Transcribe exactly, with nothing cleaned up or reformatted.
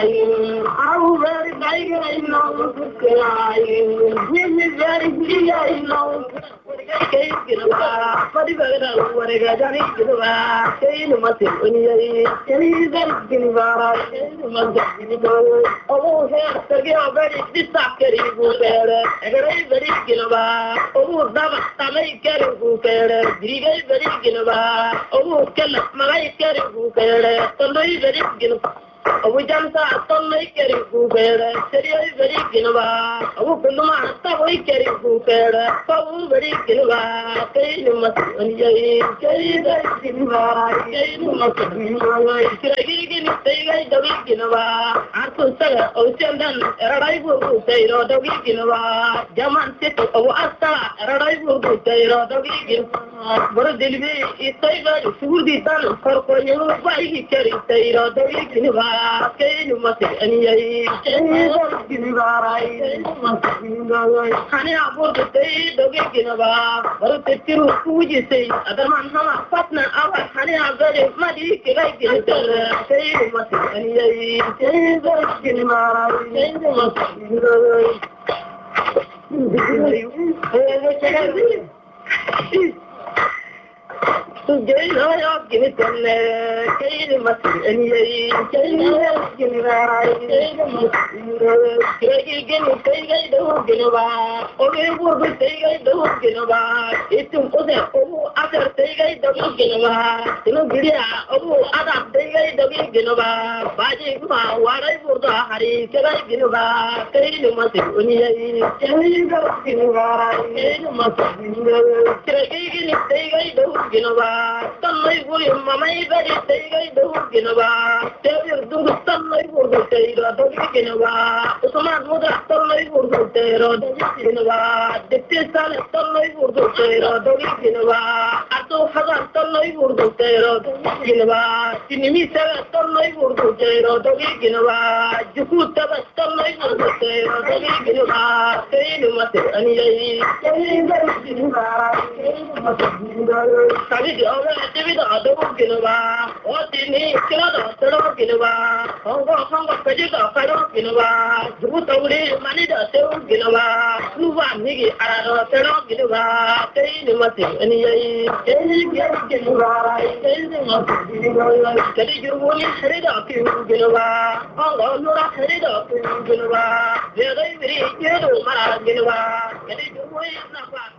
I'm very big, I know, crying. Really very big, I know. But if I don't know what I got, I need to say, you must have when you are getting oh, here, the girl very distracted, go better. And I very gilava. Oh, Dava, Tamay carry go better. Diga very gilava. Oh, Kella, Malay carry go better. Sunday very gilava. We jump out some make it go better. Seria very gilava. Oh, Puluma, Taway carry go better. So very gilava. Say you must enjoy. Say that gilava. Say you must enjoy. Say the weekend. Aku saya ocean dan erai buru saya roda weekend. Zaman situ awu asta erai buru saya roda weekend. Baru dilihat isai baru suruh di tan korpoyo bayi cari saya roda weekend. Kau masih anjay. Kau masih barai. Hani abur saya roda weekend. Baru terciru puji saya. Ada mana partner awak hani agar madi kira kira saya masih anjay. Kau masih barai. Kau masih barai. Today, I have given them a cane must be any cane. Give me that again, say I don't get about. Only would say I don't get about. It's to put it over other say I don't get about. You know, Gidia, oh, other say I don't get about. Bajik, what I would hurry, can I get about? Cane must be any cane must be cane must be say I don't get about. Sunlight William, Mamma, very say I don't get about. Tell you do the sunlight would say, don't get about. Some mother sunlight would say, don't get about. The pistol sunlight would say, don't get about. I saw Hazard sunlight would say, don't get about. Tinimi seven sunlight would say, don't get about. You could have a sunlight would say, don't get about. Say you must have any. David, I don't get about what you need, Canada, I don't get about Hong Kong, Hong Kong, I don't get about Jubuta, Manida, I don't get about Luva, Niggy, I don't get about Say you must have any. Say you get about Say you must have Say you want to head up, you get about Hong Kong, not head up, you get about Very, very, you know, Mara, get about Get it away,